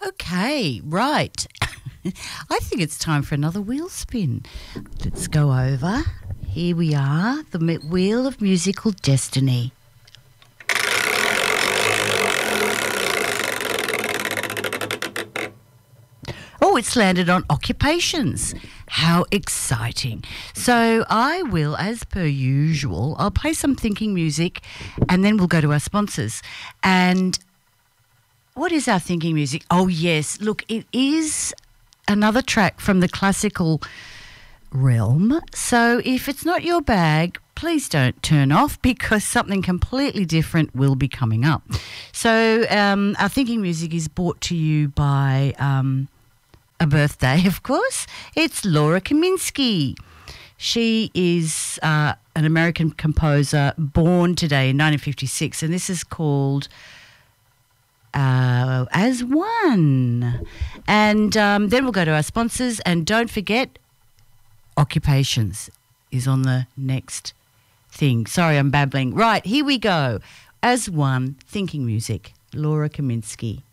Okay, right. I think it's time for another wheel spin. Let's go over. Here we are, the Wheel of Musical Destiny. Oh, it's landed on occupations. How exciting. So I will, as per usual, I'll play some thinking music and then we'll go to our sponsors. And what is our thinking music? Oh, yes. Look, it is another track from the classical realm. So if it's not your bag, please don't turn off because something completely different will be coming up. So our thinking music is brought to you by a birthday, of course. It's Laura Kaminsky. She is an American composer born today in 1956, and this is called As One. And then we'll go to our sponsors, and don't forget, occupations is on the next thing. Sorry, I'm babbling. Right, here we go. As One, thinking music, Laura Kaminsky.